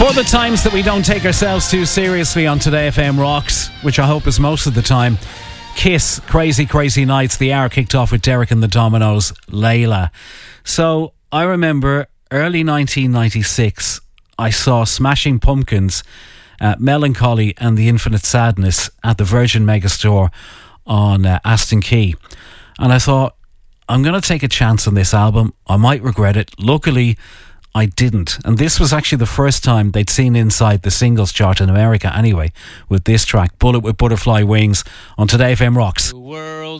For the times that we don't take ourselves too seriously on Today FM Rocks, which I hope is most of the time, Kiss, Crazy Crazy Nights. The hour kicked off with Derek and the Dominoes, Layla. So I remember early 1996, I saw Smashing Pumpkins, Melancholy and the Infinite Sadness at the Virgin Megastore on Aston Quay. And I thought, I'm going to take a chance on this album. I might regret it. Luckily, I didn't. And this was actually the first time they'd seen inside the singles chart in America anyway, with this track, Bullet with Butterfly Wings, on Today FM Rocks. The world